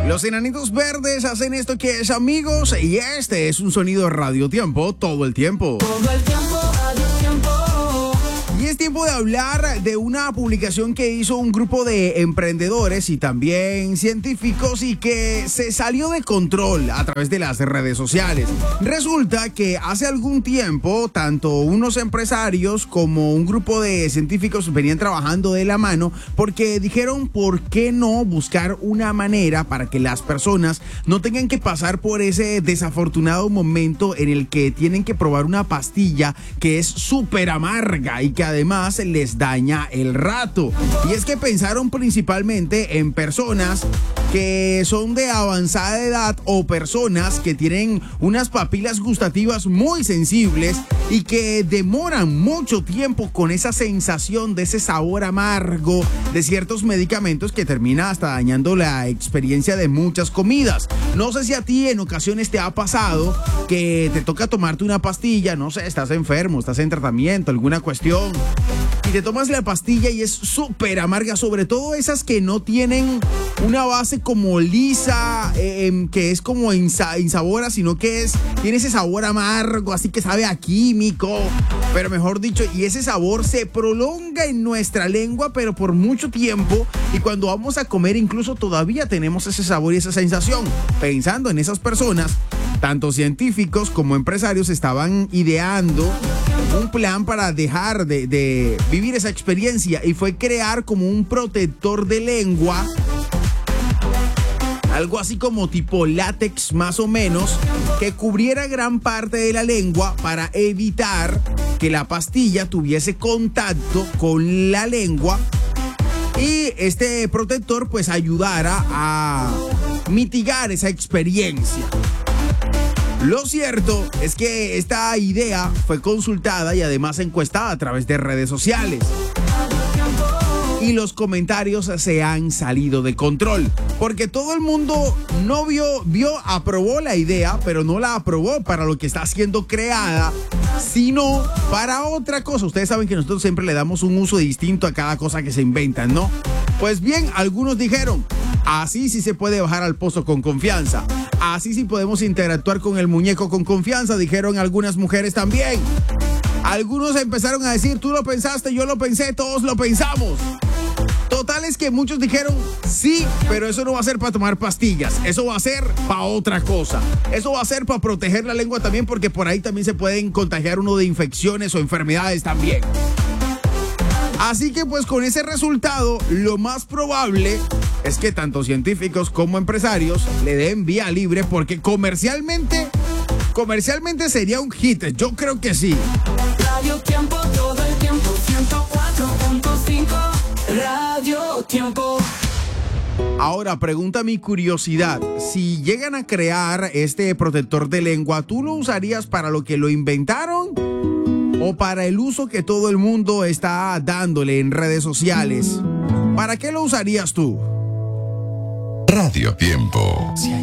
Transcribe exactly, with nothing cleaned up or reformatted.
Los enanitos verdes hacen esto que es, amigos, y este es un sonido Radio Tiempo todo el tiempo. Todo el tiempo, Radio Tiempo. Y es tiempo de hablar de una publicación que hizo un grupo de emprendedores y también científicos y que se salió de control a través de las redes sociales. Resulta que hace algún tiempo, tanto unos empresarios como un grupo de científicos venían trabajando de la mano porque dijeron, ¿por qué no buscar una manera para que las personas no tengan que pasar por ese desafortunado momento en el que tienen que probar una pastilla que es súper amarga y que además les daña el rato? Y es que pensaron principalmente en personas que son de avanzada edad o personas que tienen unas papilas gustativas muy sensibles y que demoran mucho tiempo con esa sensación de ese sabor amargo de ciertos medicamentos que termina hasta dañando la experiencia de muchas comidas. No sé si a ti en ocasiones te ha pasado que te toca tomarte una pastilla, no sé, estás enfermo, estás en tratamiento, alguna cuestión, y te tomas la pastilla y es súper amarga, sobre todo esas que no tienen una base como lisa, eh, que es como insa- insabora, sino que es, tiene ese sabor amargo, así que sabe a químico, pero mejor dicho, y ese sabor se prolonga en nuestra lengua, pero por mucho tiempo, y cuando vamos a comer incluso todavía tenemos ese sabor y esa sensación. Pensando en esas personas, tanto científicos como empresarios estaban ideando un plan para dejar de, de vivir esa experiencia, y fue crear como un protector de lengua, algo así como tipo látex más o menos, que cubriera gran parte de la lengua para evitar que la pastilla tuviese contacto con la lengua y este protector pues ayudara a mitigar esa experiencia. Lo cierto es que esta idea fue consultada y además encuestada a través de redes sociales. Y los comentarios se han salido de control, porque todo el mundo no vio, vio, aprobó la idea, pero no la aprobó para lo que está siendo creada, sino para otra cosa. Ustedes saben que nosotros siempre le damos un uso distinto a cada cosa que se inventan, ¿no? Pues bien, algunos dijeron, así sí se puede bajar al pozo con confianza. Así sí podemos interactuar con el muñeco con confianza, dijeron algunas mujeres también. Algunos empezaron a decir, tú lo pensaste, yo lo pensé, todos lo pensamos. Total es que muchos dijeron, sí, pero eso no va a ser para tomar pastillas, eso va a ser para otra cosa. Eso va a ser para proteger la lengua también, porque por ahí también se pueden contagiar uno de infecciones o enfermedades también. Así que pues con ese resultado, lo más probable es que tanto científicos como empresarios le den vía libre, porque comercialmente, comercialmente sería un hit, yo creo que sí. Radio Tiempo, todo el tiempo, ciento cuatro punto cinco, Radio Tiempo. Ahora, pregunta mi curiosidad, si llegan a crear este protector de lengua, ¿tú lo usarías para lo que lo inventaron o para el uso que todo el mundo está dándole en redes sociales? ¿Para qué lo usarías tú? Radio Tiempo.